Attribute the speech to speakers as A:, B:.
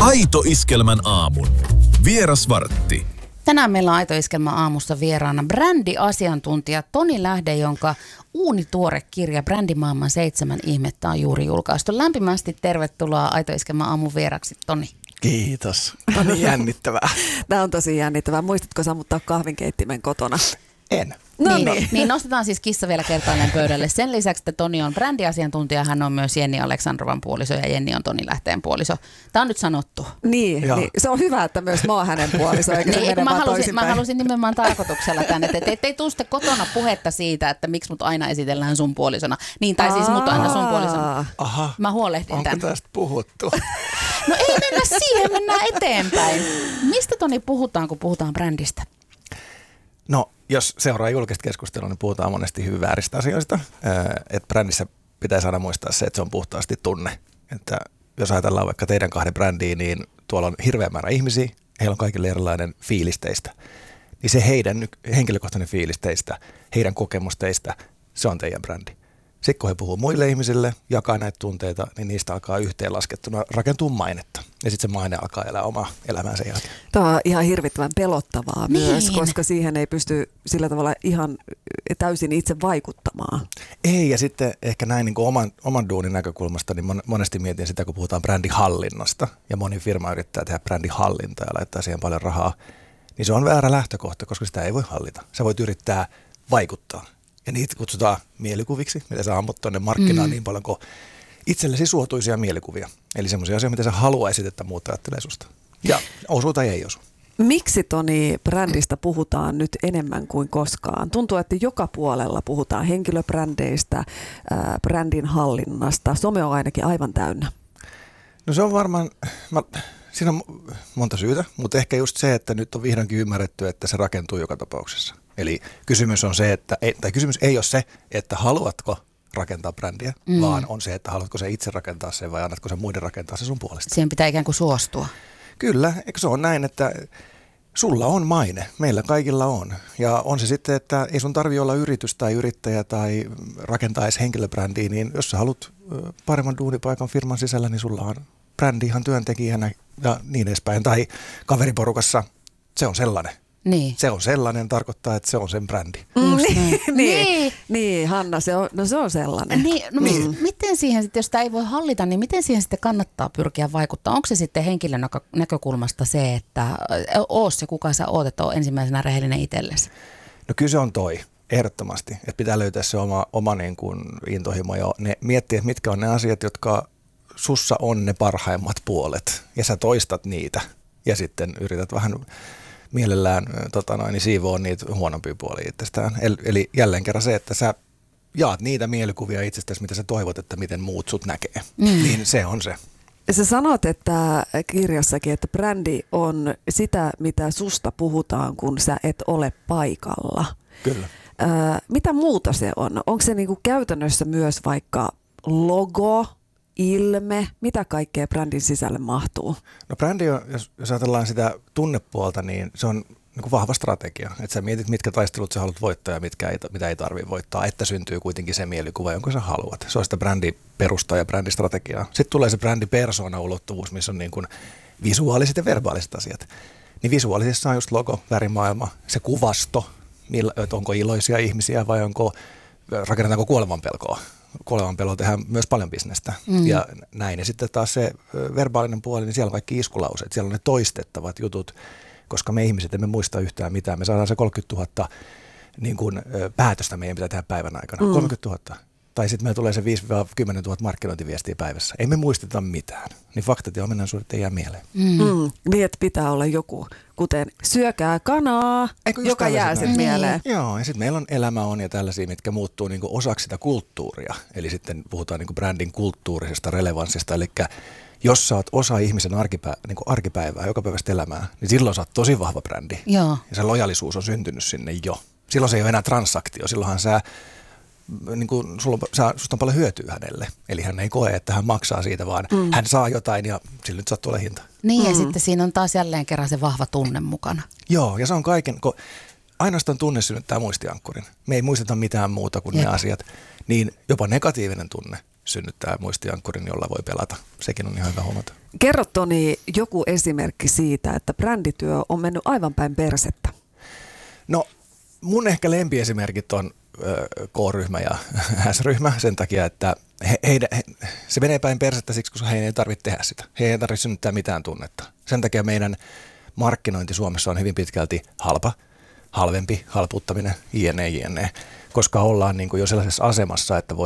A: Aito Iskelmän aamun. Vierasvartti.
B: Tänään meillä on Aito Iskelmän aamussa vieraana brändiasiantuntija Toni Lähde, jonka uunituore kirja Brändimaailman 7 ihmettä on juuri julkaistu. Lämpimästi tervetuloa Aito Iskelmän aamun vieraksi, Toni.
C: Kiitos. Tämä on jännittävää.
D: Tämä on tosi jännittävää. Muistatko sammuttaa kahvinkeittimen kotona?
C: En.
B: Niin nostetaan siis kissa vielä kertaalleen pöydälle. Sen lisäksi, että Toni on brändiasiantuntija, hän on myös Jenni Aleksandrovan puoliso ja Jenni on Toni Lähteen puoliso. Tämä on nyt sanottu.
D: Niin, se on hyvä, että myös mä oon hänen puoliso, eikä se mene vaan toisinpäin.
B: Mä halusin nimenomaan tarkoituksella tänne, että ettei tule sitten kotona puhetta siitä, että miksi mut aina esitellään sun puolisona. Niin, tai siis mut aina sun puolisona.
C: Aha.
B: Mä huolehdin
C: Onko
B: tämän.
C: tästä puhuttu?
B: No ei mennä siihen, mennään eteenpäin. Mistä, Toni, puhutaan, kun puhutaan brändistä?
C: No, jos seuraa julkista keskustelua, niin puhutaan monesti hyvin vääristä asioista. Että brändissä pitäisi aina muistaa se, että se on puhtaasti tunne. Että jos ajatellaan vaikka teidän 2 brändiä, niin tuolla on hirveä määrä ihmisiä, heillä on kaikille erilainen fiilis teistä. Niin se heidän henkilökohtainen fiilis teistä, heidän kokemus teistä, se on teidän brändi. Sitten kun he puhuu muille ihmisille, jakaa näitä tunteita, niin niistä alkaa yhteenlaskettuna rakentua mainetta. Ja sitten se maine alkaa elää omaa elämäänsä jälkeen.
D: Tämä on ihan hirvittävän pelottavaa myös,
B: Niin.
D: koska siihen ei pysty sillä tavalla ihan täysin itse vaikuttamaan.
C: Ei, ja sitten ehkä näin niin kuin oman duunin näkökulmasta, niin monesti mietin sitä, kun puhutaan brändihallinnasta, ja moni firma yrittää tehdä brändihallintaa ja laittaa siihen paljon rahaa, niin se on väärä lähtökohta, koska sitä ei voi hallita. Sä voit yrittää vaikuttaa. Ja niitä kutsutaan mielikuviksi, mitä sä ammut tuonne markkinaan niin paljon kuin itsellesi suotuisia mielikuvia. Eli semmoisia asioita, mitä sä haluaisit, että muut ajattelee susta. Ja osuu tai ei osu.
D: Miksi, Toni, brändistä puhutaan nyt enemmän kuin koskaan? Tuntuu, että joka puolella puhutaan henkilöbrändeistä, brändin hallinnasta. Some on ainakin aivan täynnä.
C: No se on varmaan, siinä on monta syytä, mutta ehkä just se, että nyt on vihdoinkin ymmärretty, että se rakentuu joka tapauksessa. Eli kysymys on se, kysymys ei ole se, että haluatko rakentaa brändiä, vaan on se, että haluatko se itse rakentaa sen vai annatko se muiden rakentaa se sun puolesta.
B: Siihen pitää ikään kuin suostua.
C: Kyllä, eikö se ole näin, että sulla on maine, meillä kaikilla on. Ja on se sitten, että ei sun tarvitse olla yritys tai yrittäjä tai rakentaa edes henkilöbrändiä, niin jos sä haluat paremman duunipaikan firman sisällä, niin sulla on brändi ihan työntekijänä ja niin edespäin. Tai kaveriporukassa, se on sellainen.
B: Niin.
C: Se on sellainen, tarkoittaa, että se on sen brändi.
D: Niin, Hanna, se on sellainen.
B: Miten siihen sitten, jos sitä ei voi hallita, niin miten siihen sitten kannattaa pyrkiä vaikuttaa? Onko se sitten henkilön näkökulmasta se, että oo se kuka sä oot, että oo ensimmäisenä rehellinen itsellesi?
C: No kyllä se on ehdottomasti. Että pitää löytää se oma niin kuin intohimo ja miettiä, että mitkä on ne asiat, jotka sussa on ne parhaimmat puolet. Ja sä toistat niitä ja sitten yrität vähän mielellään siivoa niitä huonompia puolia itsestään. Eli jälleen kerran se, että sä jaat niitä mielikuvia itsestäsi, mitä sä toivot, että miten muut sut näkee. Niin se on se.
D: Sä sanot, että kirjassakin, että brändi on sitä, mitä susta puhutaan, kun sä et ole paikalla.
C: Kyllä.
D: Mitä muuta se on? Onko se niinku käytännössä myös vaikka logo, ilme, mitä kaikkea brändin sisälle mahtuu? No
C: brändi on, jos ajatellaan sitä tunnepuolta, niin se on niin kuin vahva strategia. Että sä mietit, mitkä taistelut sä haluat voittaa ja mitä ei tarvitse voittaa, että syntyy kuitenkin se mielikuva, jonka sä haluat. Se on sitä brändiperustaa ja brändistrategiaa. Sitten tulee se brändipersona-ulottuvuus, missä on niin kuin visuaaliset ja verbaaliset asiat. Niin visuaalisessa on just logo, värimaailma, se kuvasto, että onko iloisia ihmisiä vai rakennetaanko kuolemanpelkoa. Kuolemanpelolla tehdään myös paljon bisnestä ja näin. Ja sitten taas se verbaalinen puoli, niin siellä on kaikki iskulauseet, siellä on ne toistettavat jutut, koska me ihmiset emme muista yhtään mitään. Me saadaan se 30 000 niin kuin, päätöstä meidän pitää tehdä päivän aikana. 30 000. Tai sitten meillä tulee se 5-10 000 markkinointiviestiä päivässä. Ei me muisteta mitään. Niin faktat ja ominaisuudet ei jää mieleen.
D: Niin, että pitää olla joku, kuten syökää kanaa, joka jää sitten mieleen.
C: Joo, ja sitten meillä on elämä on ja tällaisia, mitkä muuttuu niinku osaksi sitä kulttuuria. Eli sitten puhutaan niinku brändin kulttuurisesta relevanssista. Eli jos sä oot osa ihmisen arkipäivää, jokapäiväistä elämää, niin silloin sä oot tosi vahva brändi.
B: Joo.
C: Ja se lojallisuus on syntynyt sinne jo. Silloin se ei ole enää transaktio. Silloinhan susta on paljon hyötyä hänelle. Eli hän ei koe, että hän maksaa siitä, vaan hän saa jotain ja sillä nyt sattuu olla hinta.
B: Niin ja sitten siinä on taas jälleen kerran se vahva tunne mukana.
C: Joo, ja se on ainoastaan tunne synnyttää muistiankkurin. Me ei muisteta mitään muuta kuin ne asiat. Niin jopa negatiivinen tunne synnyttää muistiankkurin, jolla voi pelata. Sekin on ihan hyvä huomata.
D: Kerro Toni joku esimerkki siitä, että brändityö on mennyt aivan päin persettä.
C: No mun ehkä lempiesimerkit on K-ryhmä ja S-ryhmä sen takia, että se menee päin persettä siksi, koska heidän ei tarvitse tehdä sitä. Heidän ei tarvitse synnyttää mitään tunnetta. Sen takia meidän markkinointi Suomessa on hyvin pitkälti halvempi, halpuuttaminen, jne, koska ollaan niin kuin jo sellaisessa asemassa, että